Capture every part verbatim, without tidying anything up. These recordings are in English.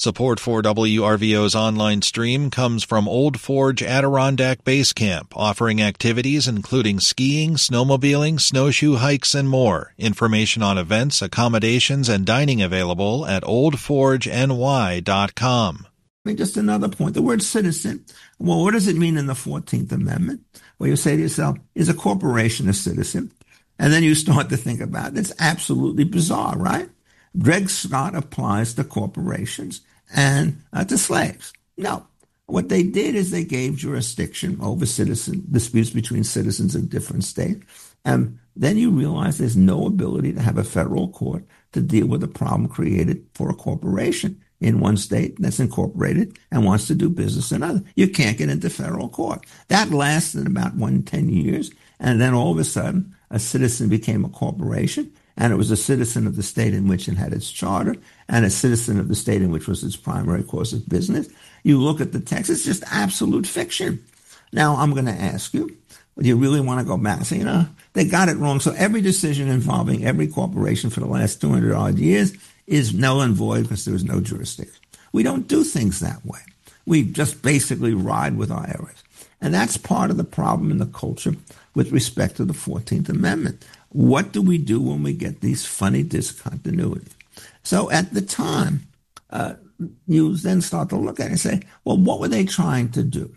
Support for W R V O's online stream comes from Old Forge Adirondack Base Camp, offering activities including skiing, snowmobiling, snowshoe hikes, and more. Information on events, accommodations, and dining available at old forge n y dot com. I mean, just another point. The word citizen, well, what does it mean in the fourteenth Amendment? Well, you say to yourself, is a corporation a citizen? And then you start to think about it. It's absolutely bizarre, right? Dred Scott applies to corporations and uh, to slaves. No. What they did is they gave jurisdiction over citizen disputes between citizens of different states. And then you realize there's no ability to have a federal court to deal with a problem created for a corporation in one state that's incorporated and wants to do business in another. You can't get into federal court. That lasted about one ten years. And then all of a sudden, a citizen became a corporation. And it was a citizen of the state in which it had its charter and a citizen of the state in which was its primary course of business. You look at the text, it's just absolute fiction. Now, I'm going to ask you, do you really want to go back and say, you know, they got it wrong? So every decision involving every corporation for the last two hundred odd years is null and void because there is no jurisdiction. We don't do things that way. We just basically ride with our errors. And that's part of the problem in the culture with respect to the fourteenth Amendment. What do we do when we get these funny discontinuities? So at the time, uh, you then start to look at it and say, well, what were they trying to do?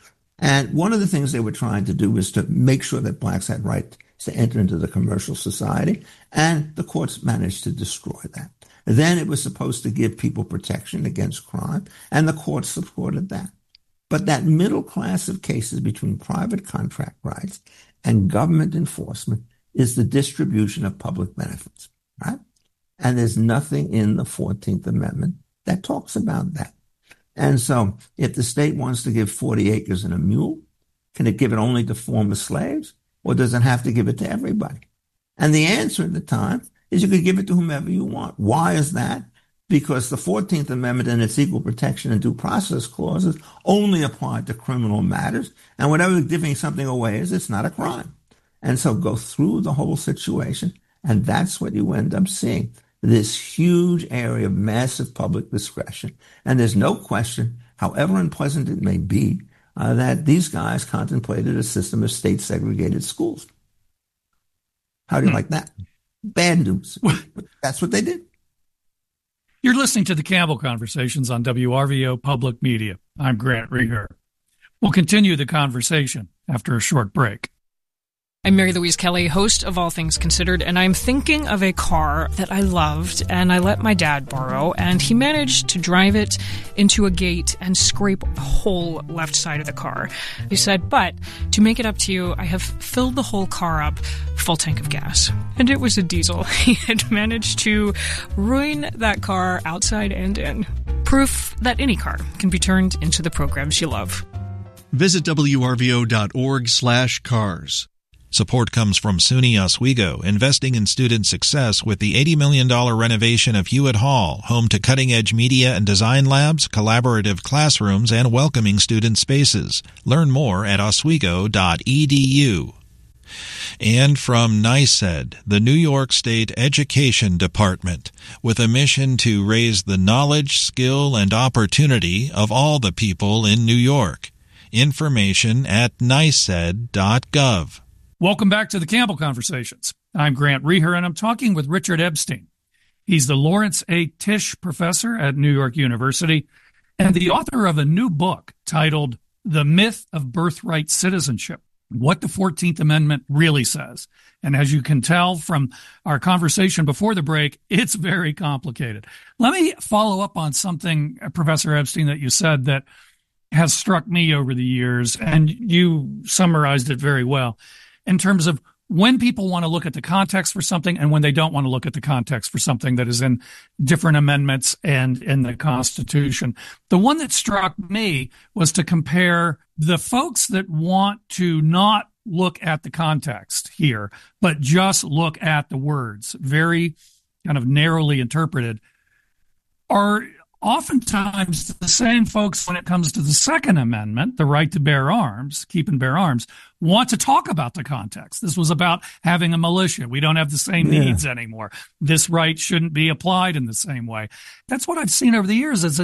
And one of the things they were trying to do was to make sure that blacks had rights to enter into the commercial society, and the courts managed to destroy that. Then it was supposed to give people protection against crime, and the courts supported that. But that middle class of cases between private contract rights and government enforcement is the distribution of public benefits, right? And there's nothing in the fourteenth Amendment that talks about that. And so if the state wants to give forty acres and a mule, can it give it only to former slaves, or does it have to give it to everybody? And the answer at the time is you could give it to whomever you want. Why is that? Because the fourteenth Amendment and its equal protection and due process clauses only apply to criminal matters, and whatever giving something away is, it's not a crime. And so go through the whole situation, and that's what you end up seeing, this huge area of massive public discretion. And there's no question, however unpleasant it may be, uh, that these guys contemplated a system of state-segregated schools. How do you hmm. like that? Bad news. That's what they did. You're listening to the Campbell Conversations on W R V O Public Media. I'm Grant Reher. We'll continue the conversation after a short break. I'm Mary Louise Kelly, host of All Things Considered, and I'm thinking of a car that I loved and I let my dad borrow, and he managed to drive it into a gate and scrape the whole left side of the car. He said, but to make it up to you, I have filled the whole car up, full tank of gas. And it was a diesel. He had managed to ruin that car outside and in. Proof that any car can be turned into the programs you love. Visit W R V O dot org slash cars. Support comes from SUNY Oswego, investing in student success with the eighty million dollars renovation of Hewitt Hall, home to cutting-edge media and design labs, collaborative classrooms, and welcoming student spaces. Learn more at oswego dot e d u. And from NYSED, the New York State Education Department, with a mission to raise the knowledge, skill, and opportunity of all the people in New York. Information at nysed dot gov. Welcome back to the Campbell Conversations. I'm Grant Reher, and I'm talking with Richard Epstein. He's the Lawrence A. Tisch Professor at New York University and the author of a new book titled The Myth of Birthright Citizenship, What the fourteenth Amendment Really Says. And as you can tell from our conversation before the break, it's very complicated. Let me follow up on something, Professor Epstein, that you said that has struck me over the years, and you summarized it very well, in terms of when people want to look at the context for something and when they don't want to look at the context for something that is in different amendments and in the Constitution. The one that struck me was to compare the folks that want to not look at the context here, but just look at the words, very kind of narrowly interpreted, are oftentimes the same folks when it comes to the Second Amendment, the right to bear arms, keep and bear arms, want to talk about the context. This was about having a militia. We don't have the same yeah. needs anymore. This right shouldn't be applied in the same way. That's what I've seen over the years is